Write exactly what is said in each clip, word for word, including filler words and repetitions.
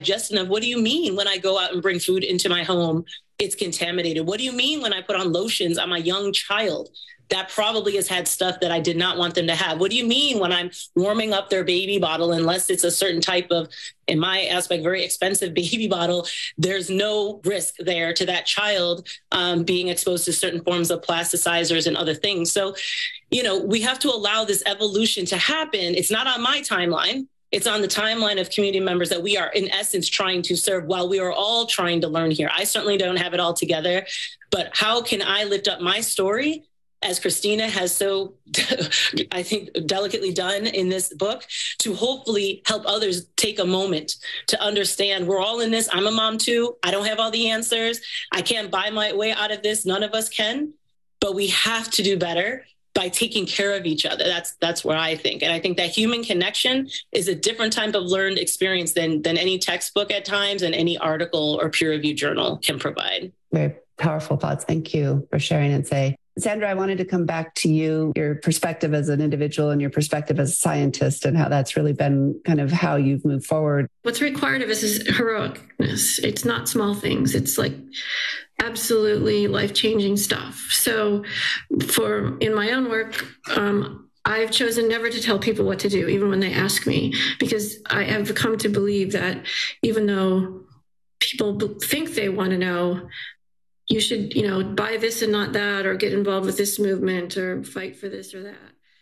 digestion of, what do you mean when I go out and bring food into my home, it's contaminated? What do you mean when I put on lotions on my young child? That probably has had stuff that I did not want them to have. What do you mean when I'm warming up their baby bottle, unless it's a certain type of, in my aspect, very expensive baby bottle, there's no risk there to that child um, being exposed to certain forms of plasticizers and other things. So, you know, we have to allow this evolution to happen. It's not on my timeline. It's on the timeline of community members that we are, in essence, trying to serve while we are all trying to learn here. I certainly don't have it all together, but how can I lift up my story, as Christina has so, I think, delicately done in this book, to hopefully help others take a moment to understand we're all in this. I'm a mom too. I don't have all the answers. I can't buy my way out of this. None of us can, but we have to do better by taking care of each other. That's that's where I think. And I think that human connection is a different type of learned experience than, than any textbook at times and any article or peer-reviewed journal can provide. Very powerful thoughts. Thank you for sharing and say. Sandra, I wanted to come back to you, your perspective as an individual and your perspective as a scientist, and how that's really been kind of how you've moved forward. What's required of us is heroicness. It's not small things. It's like absolutely life-changing stuff. So for in my own work, um, I've chosen never to tell people what to do, even when they ask me, because I have come to believe that even though people think they want to know, you should, you know, buy this and not that, or get involved with this movement, or fight for this or that.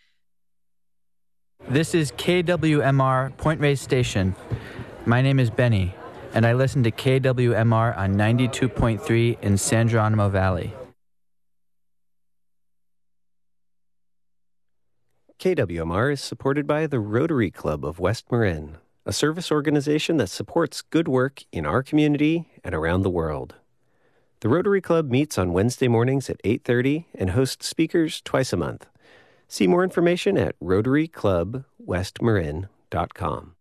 This is K W M R Point Reyes Station. My name is Benny, and I listen to K W M R on ninety-two point three in San Geronimo Valley. K W M R is supported by the Rotary Club of West Marin, a service organization that supports good work in our community and around the world. The Rotary Club meets on Wednesday mornings at eight thirty and hosts speakers twice a month. See more information at rotary club west marin dot com.